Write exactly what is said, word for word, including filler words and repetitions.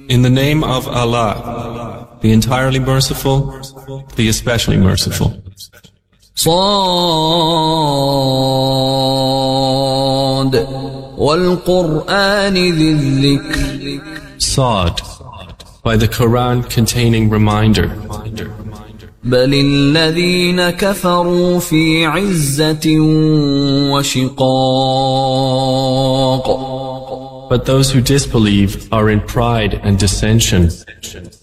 In the name of Allah, the entirely merciful, the especially merciful. صاد والقرآن ذي الذكر. Sa'd, by the Quran containing reminder. بل الذين كفروا في عزة وشقاق. But those who disbelieve are in pride and dissension.